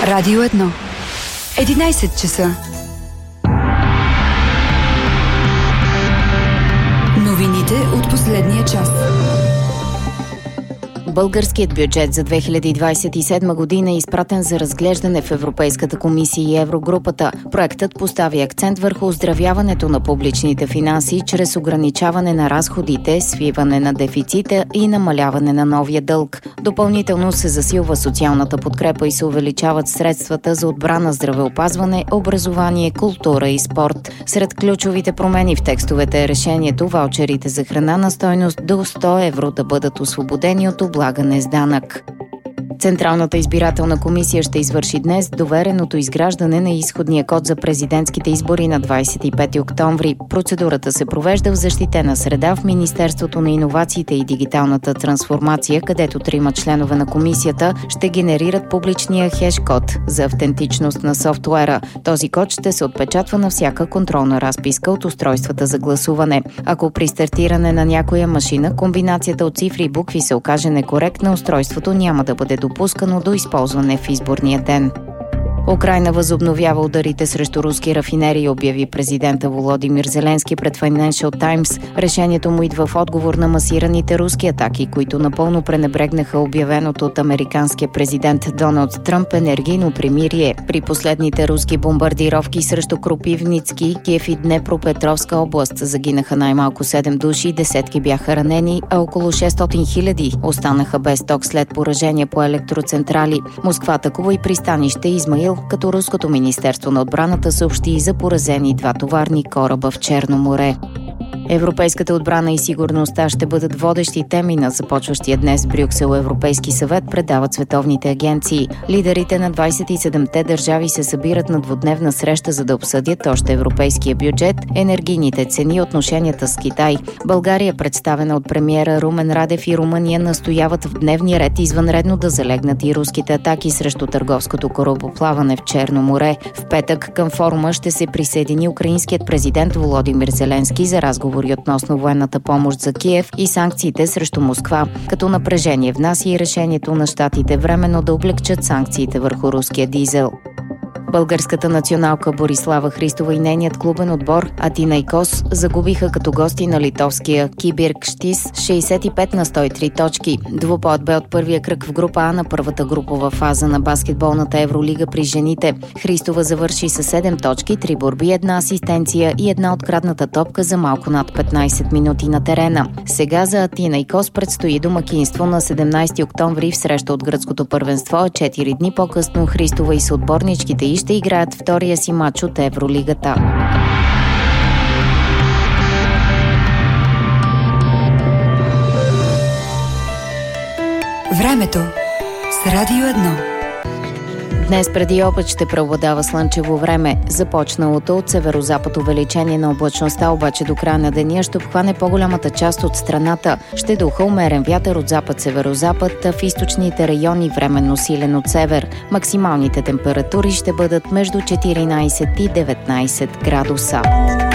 Радио 1. 11 часа. Новините от последния час. Българският бюджет за 2027 година е изпратен за разглеждане в Европейската комисия и Еврогрупата. Проектът постави акцент върху оздравяването на публичните финанси чрез ограничаване на разходите, свиване на дефицита и намаляване на новия дълг. Допълнително се засилва социалната подкрепа и се увеличават средствата за отбрана, здравеопазване, образование, култура и спорт. Сред ключовите промени в текстовете е решението ваучерите за храна на стойност до 100 евро да бъдат освободени от облагане с данък. Централната избирателна комисия ще извърши днес довереното изграждане на изходния код за президентските избори на 25 октомври. Процедурата се провежда в защитена среда в Министерството на иновациите и дигиталната трансформация, където 3 членове на комисията ще генерират публичния хеш-код за автентичност на софтуера. Този код ще се отпечатва на всяка контролна разписка от устройствата за гласуване. Ако при стартиране на някоя машина комбинацията от цифри и букви се окаже некоректна, устройството няма да бъде допускано до използване в изборния ден. Украйна възобновява ударите срещу руски рафинерии, обяви президента Володимир Зеленски пред Financial Times. Решението му идва в отговор на масираните руски атаки, които напълно пренебрегнаха обявеното от американския президент Доналд Тръмп енергийно примирие. При последните руски бомбардировки срещу Кропивницки, Киев и Днепропетровска област загинаха най-малко 7 души, десетки бяха ранени, а около 600 хиляди останаха без ток след поражения по електроцентрали. Москва атакува и пристанище Измаил, като Руското министерство на отбраната съобщи и за поразени 2 товарни кораба в Черно море. Европейската отбрана и сигурността ще бъдат водещи теми на започващия днес в Брюксел Европейски съвет, предават световните агенции. Лидерите на 27-те държави се събират на двудневна среща, за да обсъдят още европейския бюджет, енергийните цени и отношенията с Китай. България, представена от премиера Румен Радев, и Румъния настояват в дневния ред извънредно да залегнат и руските атаки срещу търговското корабоплаване в Черно море. В петък към форума ще се присъедини украинският президент Володимир Зеленски за разговор относно военната помощ за Киев и санкциите срещу Москва, като напрежение внася и решението на щатите временно да облегчат санкциите върху руския дизел. Българската националка Борислава Христова и нейният клубен отбор Атинайкос загубиха като гости на литовския Кибиркштис 65-103 точки. Двубоят бе от първия кръг в група А на първата групова фаза на баскетболната Евролига при жените. Христова завърши с 7 точки, 3 борби, 1 асистенция и 1 открадната топка за малко над 15 минути на терена. Сега за Атинайкос предстои домакинство на 17 октомври в среща от гръцкото първенство, а 4 дни по-късно Христова и съотборничките и ще играят втория си матч от Евролигата. Времето с Радио 1. Днес преди обед ще преобладава слънчево време. Започналото от северозапад увеличение на облачността, обаче до края на деня ще обхване по-голямата част от страната. Ще духа умерен вятър от запад-северозапад, в източните райони временно силен от север. Максималните температури ще бъдат между 14 и 19 градуса.